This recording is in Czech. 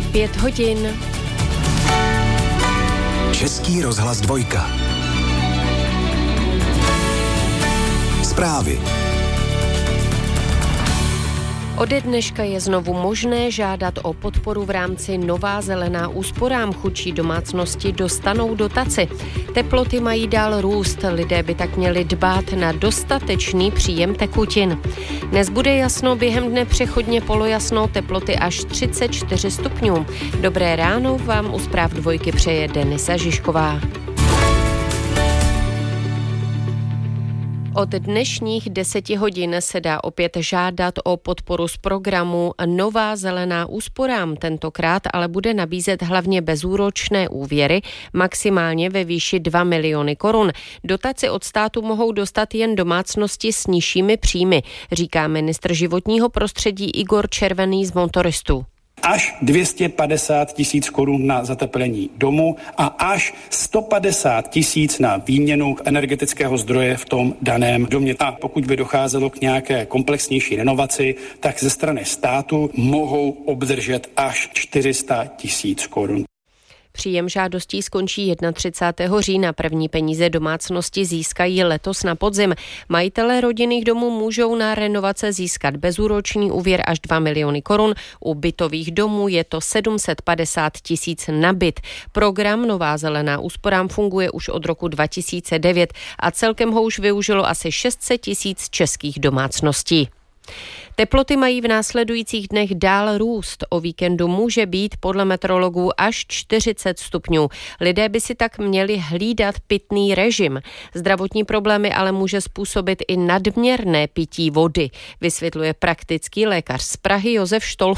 5 hodin. Český rozhlas 2. Zprávy. Ode dneška je znovu možné žádat o podporu v rámci Nová zelená úsporám. Chudší domácnosti dostanou dotaci. Teploty mají dál růst, lidé by tak měli dbát na dostatečný příjem tekutin. Dnes bude jasno, během dne přechodně polojasno, teploty až 34 stupňů. Dobré ráno vám u zpráv 2 přeje Denisa Žižková. Od dnešních 10 hodin se dá opět žádat o podporu z programu Nová zelená úsporám. Tentokrát ale bude nabízet hlavně bezúročné úvěry, maximálně ve výši 2 miliony korun. Dotaci od státu mohou dostat jen domácnosti s nižšími příjmy, říká ministr životního prostředí Igor Červený z Motoristů. Až 250 000 korun na zateplení domu a až 150 000 na výměnu energetického zdroje v tom daném domě. A pokud by docházelo k nějaké komplexnější renovaci, tak ze strany státu mohou obdržet až 400 000 korun. Příjem žádostí skončí 31. října. První peníze domácnosti získají letos na podzim. Majitelé rodinných domů můžou na renovace získat bezúročný úvěr až 2 miliony korun. U bytových domů je to 750 000 na byt. Program Nová zelená úsporám funguje už od roku 2009 a celkem ho už využilo asi 600 000 českých domácností. Teploty mají v následujících dnech dál růst. O víkendu může být podle meteorologů až 40 stupňů. Lidé by si tak měli hlídat pitný režim. Zdravotní problémy ale může způsobit i nadměrné pití vody, vysvětluje praktický lékař z Prahy Josef Štolf.